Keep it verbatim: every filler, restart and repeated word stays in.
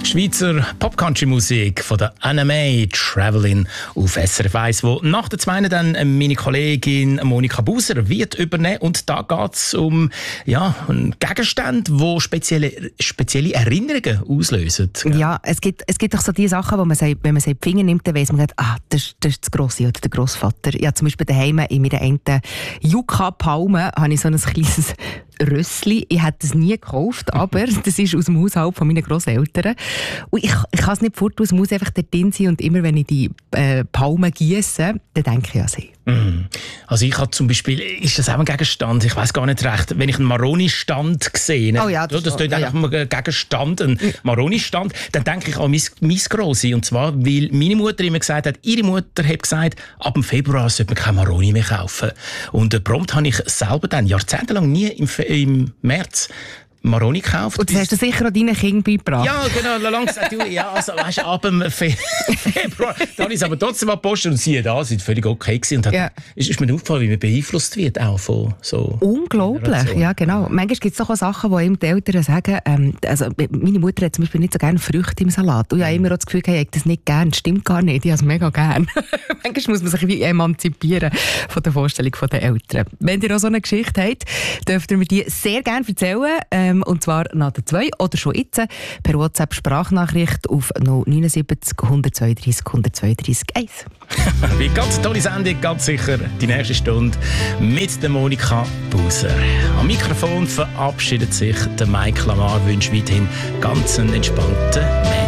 Schweizer Pop-Country-Musik von der Anna May, «Travelin» auf S R F eins, wo nach der zweiten dann meine Kollegin Monika Buser wird übernehmen. Und da geht es um ja, einen Gegenstand, der spezielle, spezielle Erinnerungen auslösen. Ja, es gibt, es gibt doch so die Sachen, wo man sagt, wenn man sie in die Finger nimmt, dann weiss man, ah, das, das ist das Grossi oder der Grossvater. Ja, zum Beispiel daheim in meiner einen Yucca-Palme habe ich so ein kleines Rössli. Ich hätte es nie gekauft, aber das ist aus dem Haushalt von meinen Grosseltern. Und ich, ich kann es nicht fort, es muss einfach dort drin sein. Und immer wenn ich die äh, Palmen giesse, dann denke ich an sie. Mm. Also ich habe zum Beispiel, ist das auch ein Gegenstand? Ich weiß gar nicht recht. Wenn ich einen Maroni-Stand sehe, oh ja, das, das ist ja, ja. einfach ein Gegenstand, ein Maroni-Stand, dann denke ich an mein, mein Grossi. Und zwar, weil meine Mutter immer gesagt hat, ihre Mutter hat gesagt, ab dem Februar sollte man kein Maroni mehr kaufen. Und äh, prompt habe ich selber dann jahrzehntelang nie im, Fe- im März Maroni gekauft. Und das hast du sicher auch deinen Kindern beigebracht. Ja, genau. Langsam, du, ja, also, weißt, ab dem Fe- Februar. Dann habe ich es aber trotzdem mal gepostet und siehe da, sind völlig okay gewesen. Und hat, ja. ist, ist mir aufgefallen, wie man beeinflusst wird auch von so. Unglaublich, ja genau. Manchmal gibt es doch auch Sachen, wo ihm die Eltern sagen, ähm, also meine Mutter hat zum Beispiel nicht so gerne Früchte im Salat. Und ich habe immer auch das Gefühl, ich hätte das nicht gern. Stimmt gar nicht, ich habe es mega gern. Manchmal muss man sich wie emanzipieren von der Vorstellung der Eltern. Wenn ihr auch so eine Geschichte habt, dürft ihr mir die sehr gerne erzählen. Ähm, und zwar nach der zwei oder schon jetzt per WhatsApp-Sprachnachricht auf null neun sieben null eins zwei drei eins zwei drei eins. Wie ganz tolle Sendung, ganz sicher die nächste Stunde mit der Monika Buser. Am Mikrofon verabschiedet sich der Mike Lamar, wünscht weiterhin ganz einen entspannten Montag.